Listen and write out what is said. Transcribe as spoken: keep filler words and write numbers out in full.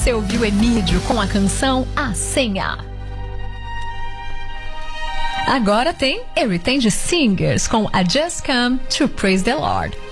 Você ouviu Emílio com a canção A Senha. Agora tem Heritage Singers com I Just Come to Praise the Lord.